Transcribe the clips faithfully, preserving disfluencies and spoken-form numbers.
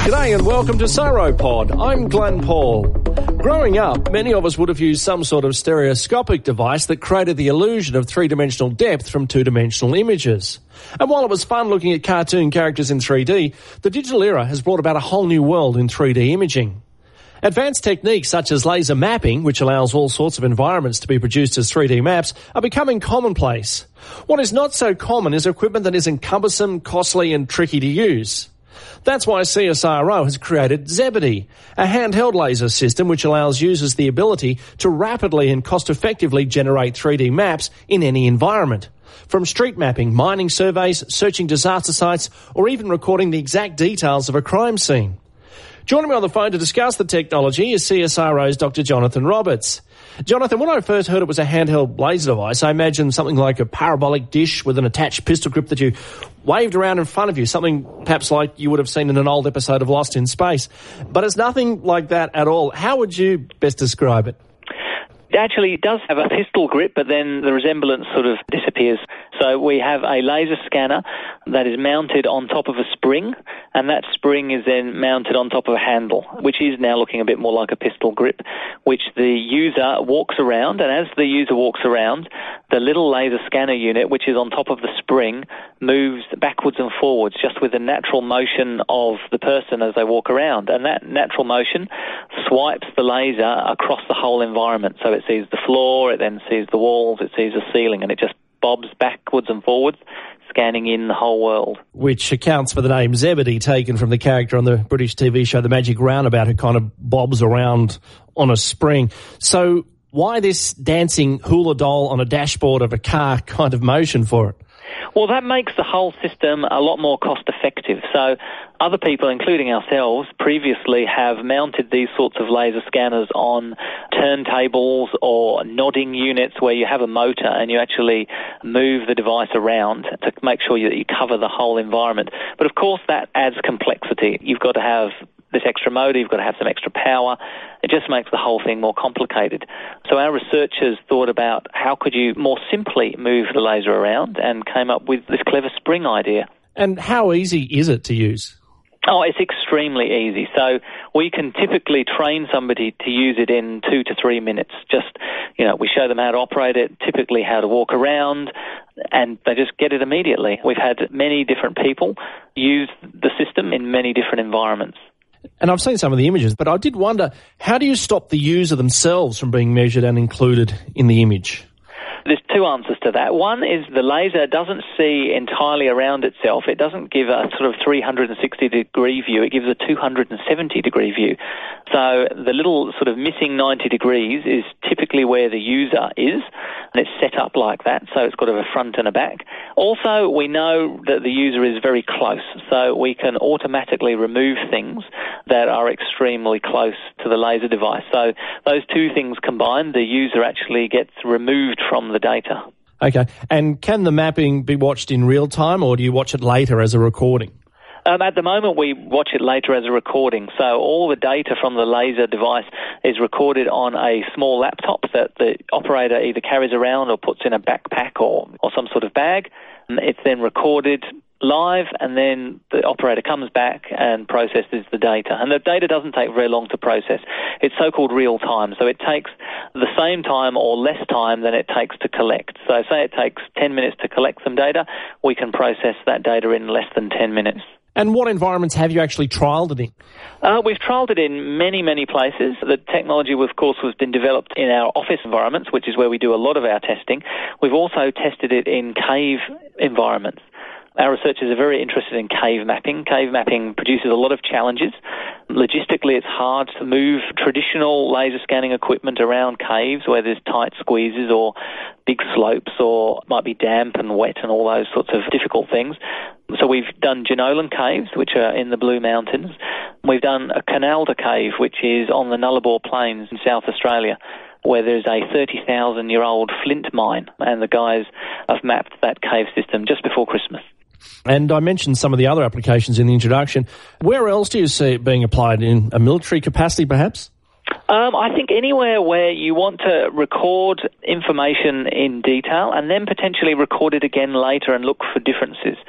G'day and welcome to Sauropod. I'm Glenn Paul. Growing up, many of us would have used some sort of stereoscopic device that created the illusion of three-dimensional depth from two-dimensional images. And while it was fun looking at cartoon characters in three D, the digital era has brought about a whole new world in three D imaging. Advanced techniques such as laser mapping, which allows all sorts of environments to be produced as three D maps, are becoming commonplace. What is not so common is equipment that isn't cumbersome, costly and tricky to use. That's why C S I R O has created Zebedee, a handheld laser system which allows users the ability to rapidly and cost-effectively generate three D maps in any environment. From street mapping, mining surveys, searching disaster sites, or even recording the exact details of a crime scene. Joining me on the phone to discuss the technology is C S I R O's Doctor Jonathan Roberts. Jonathan, when I first heard it was a handheld laser device, I imagined something like a parabolic dish with an attached pistol grip that you waved around in front of you, something perhaps like you would have seen in an old episode of Lost in Space. But it's nothing like that at all. How would you best describe it? It actually does have a pistol grip, but then the resemblance sort of disappears. So we have a laser scanner that is mounted on top of a spring, and that spring is then mounted on top of a handle, which is now looking a bit more like a pistol grip, which the user walks around, and as the user walks around, the little laser scanner unit, which is on top of the spring, moves backwards and forwards just with the natural motion of the person as they walk around. And that natural motion swipes the laser across the whole environment. So it sees the floor, it then sees the walls, it sees the ceiling, and it just bobs backwards and forwards, scanning in the whole world. Which accounts for the name Zebedee, taken from the character on the British T V show The Magic Roundabout, who kind of bobs around on a spring. So why this dancing hula doll on a dashboard of a car kind of motion for it? Well, that makes the whole system a lot more cost-effective. So other people, including ourselves, previously have mounted these sorts of laser scanners on turntables or nodding units where you have a motor and you actually move the device around to make sure that you cover the whole environment. But of course, that adds complexity. You've got to have this extra motor, you've got to have some extra power. It just makes the whole thing more complicated. So our researchers thought about how could you more simply move the laser around and came up with this clever spring idea. And how easy is it to use? Oh, it's extremely easy. So we can typically train somebody to use it in two to three minutes. Just, you know, we show them how to operate it, typically how to walk around, and they just get it immediately. We've had many different people use the system in many different environments. And I've seen some of the images, but I did wonder, how do you stop the user themselves from being measured and included in the image? There's two answers to that. One is the laser doesn't see entirely around itself. It doesn't give a sort of three hundred sixty degree view. It gives a two hundred seventy degree view. So the little sort of missing ninety degrees is typically where the user is, and it's set up like that, so it's got a front and a back. Also, we know that the user is very close, so we can automatically remove things that are extremely close to the laser device. So those two things combined, the user actually gets removed from the data. Okay. And can the mapping be watched in real time, or do you watch it later as a recording? Um, at the moment, we watch it later as a recording. So all the data from the laser device is recorded on a small laptop that the operator either carries around or puts in a backpack or, or some sort of bag. And it's then recorded live, and then the operator comes back and processes the data. And the data doesn't take very long to process. It's so-called real time, so it takes the same time or less time than it takes to collect. So say it takes ten minutes to collect some data, we can process that data in less than ten minutes. And what environments have you actually trialled it in? Uh, we've trialled it in many, many places. The technology, of course, has been developed in our office environments, which is where we do a lot of our testing. We've also tested it in cave environments. Our researchers are very interested in cave mapping. Cave mapping produces a lot of challenges. Logistically, it's hard to move traditional laser scanning equipment around caves where there's tight squeezes or big slopes or might be damp and wet and all those sorts of difficult things. So we've done Jenolan caves, which are in the Blue Mountains. We've done a Canalda cave, which is on the Nullarbor Plains in South Australia, where there's a thirty thousand year old flint mine, and the guys have mapped that cave system just before Christmas. And I mentioned some of the other applications in the introduction. Where else do you see it being applied? In a military capacity, perhaps? Um, I think anywhere where you want to record information in detail and then potentially record it again later and look for differences.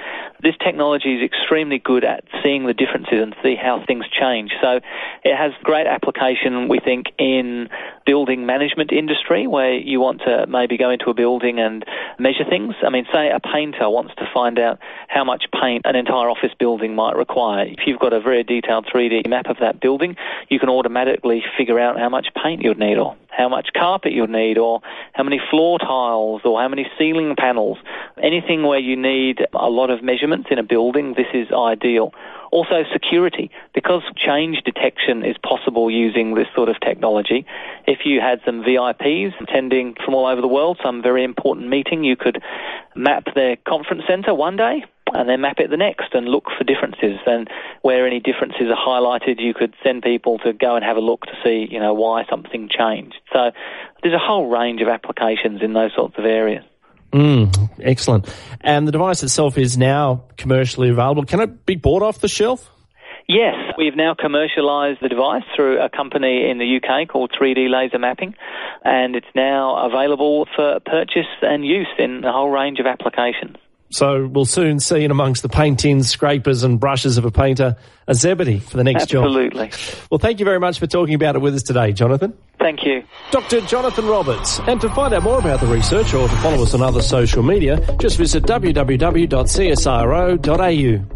this technology is extremely good at seeing the differences and see how things change. So it has great application, we think, in building management industry, where you want to maybe go into a building and measure things. I mean, say a painter wants to find out how much paint an entire office building might require. If you've got a very detailed three D map of that building, you can automatically figure out how much paint you'd need, or how much carpet you'd need, or how many floor tiles, or how many ceiling panels. Anything where you need a lot of measurements in a building, this is ideal. Also security, because change detection is possible using this sort of technology. If you had some V I Ps attending from all over the world, some very important meeting, you could map their conference centre one day and then map it the next and look for differences. And where any differences are highlighted, you could send people to go and have a look to see, you know, why something changed. So there's a whole range of applications in those sorts of areas. Mm, excellent. And the device itself is now commercially available. Can it be bought off the shelf? Yes, we've now commercialised the device through a company in the U K called three D Laser Mapping, and it's now available for purchase and use in a whole range of applications. So we'll soon see in amongst the paint-ins, scrapers and brushes of a painter a Zebedee for the next Absolutely. job. Absolutely. Well, thank you very much for talking about it with us today, Jonathan. Thank you. Doctor Jonathan Roberts. And to find out more about the research or to follow us on other social media, just visit w w w dot c s i r o dot a u.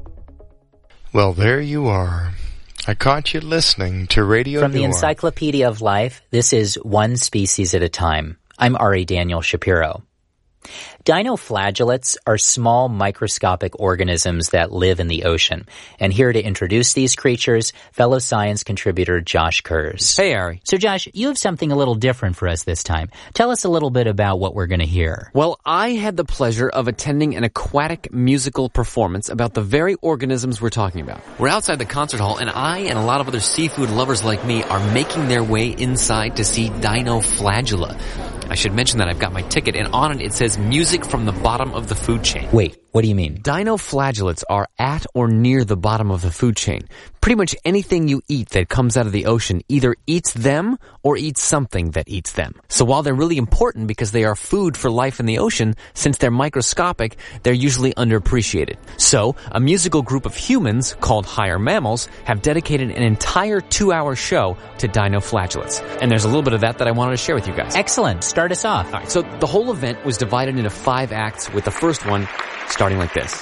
Well, there you are. I caught you listening to Radio From Noir. the Encyclopedia of Life, this is One Species at a Time. I'm Ari Daniel Shapiro. Dinoflagellates are small microscopic organisms that live in the ocean. And here to introduce these creatures, fellow science contributor Josh Kurz. Hey, Ari. So Josh, you have something a little different for us this time. Tell us a little bit about what we're going to hear. Well, I had the pleasure of attending an aquatic musical performance about the very organisms we're talking about. We're outside the concert hall, and I and a lot of other seafood lovers like me are making their way inside to see Dinoflagella. I should mention that I've got my ticket, and on it it says music from the bottom of the food chain. Wait, what do you mean? Dinoflagellates are at or near the bottom of the food chain. Pretty much anything you eat that comes out of the ocean either eats them or eats something that eats them. So while they're really important because they are food for life in the ocean, since they're microscopic, they're usually underappreciated. So a musical group of humans called higher mammals have dedicated an entire two-hour show to dinoflagellates. And there's a little bit of that that I wanted to share with you guys. Excellent. Start us off. All right, so the whole event was divided into five acts, with the first one starting like this.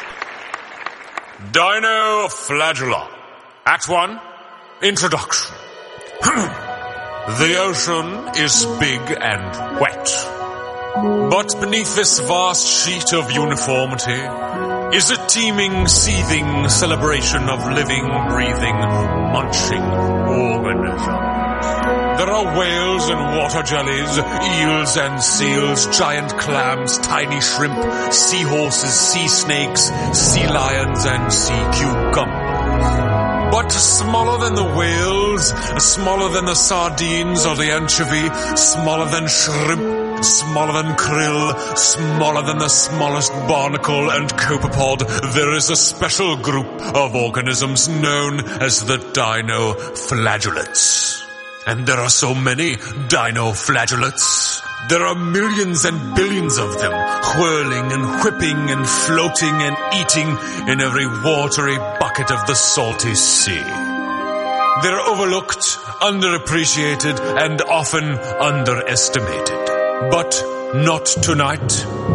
Dinoflagella. Act one, introduction. The ocean is big and wet. But beneath this vast sheet of uniformity is a teeming, seething celebration of living, breathing, munching organisms. There are whales and water jellies, eels and seals, giant clams, tiny shrimp, seahorses, sea snakes, sea lions, and sea cucumbers. But smaller than the whales, smaller than the sardines or the anchovy, smaller than shrimp, smaller than krill, smaller than the smallest barnacle and copepod, there is a special group of organisms known as the dinoflagellates. And there are so many dinoflagellates. There are millions and billions of them, whirling and whipping and floating and eating in every watery bucket of the salty sea. They're overlooked, underappreciated, and often underestimated. But not tonight.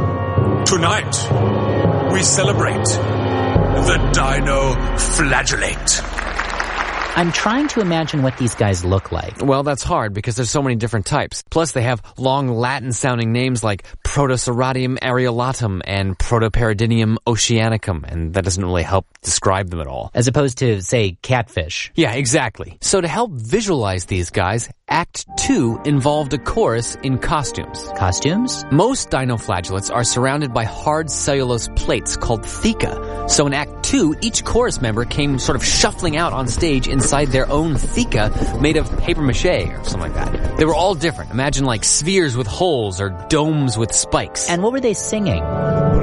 Tonight, we celebrate the dinoflagellate. I'm trying to imagine what these guys look like. Well, that's hard because there's so many different types. Plus, they have long Latin-sounding names like Protoceratium areolatum and Protoparadinium oceanicum, and that doesn't really help describe them at all. As opposed to, say, catfish. Yeah, exactly. So to help visualize these guys, Act two involved a chorus in costumes. Costumes? Most dinoflagellates are surrounded by hard cellulose plates called theca. So in Act two, each chorus member came sort of shuffling out on stage inside their own theca made of paper mache or something like that. They were all different. Imagine like spheres with holes or domes with spikes. And what were they singing?